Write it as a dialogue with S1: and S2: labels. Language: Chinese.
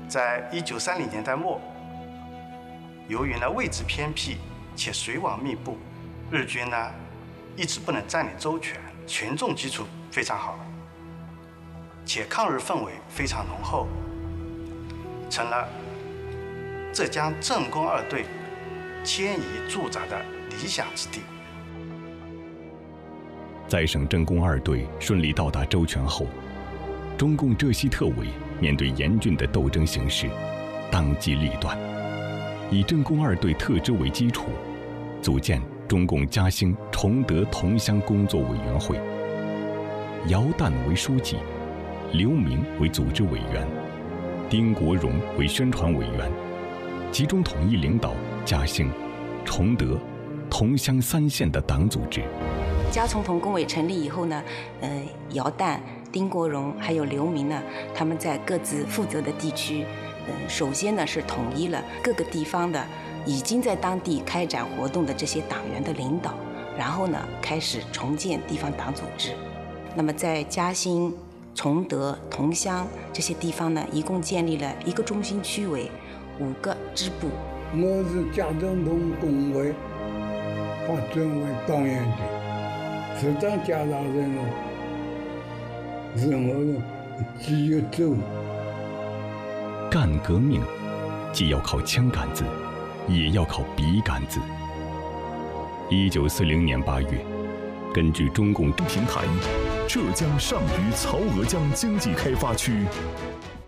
S1: 在1930年代末，由于位置偏僻且水网密布，日军一直不能占领周全，群众基础非常好，且抗日氛围非常浓厚，成了浙江政工二队迁移驻扎的理想之地。
S2: 在省政工二队顺利到达周全后，中共浙西特委面对严峻的斗争形势，当机立断，以政工二队特支为基础，组建中共嘉兴崇德同乡工作委员会，姚旦为书记，刘明为组织委员，丁国荣为宣传委员，集中统一领导嘉兴、崇德、同乡3县的党组织。
S3: 嘉从同工委成立以后呢，姚旦、丁国荣还有刘明呢，他们在各自负责的地区，首先呢是统一了各个地方的已经在当地开展活动的这些党员的领导，然后呢开始重建地方党组织。那么在嘉兴、崇德、同乡这些地方呢，一共建立了一个中心区委，5个支部。
S4: 我是嘉政同工委发展为党员的，是当嘉大人了，是我只有走。
S2: 干革命，既要靠枪杆子，也要靠笔杆子。1940年8月，根据中共
S5: 平台，浙江上虞曹娥江经济开发区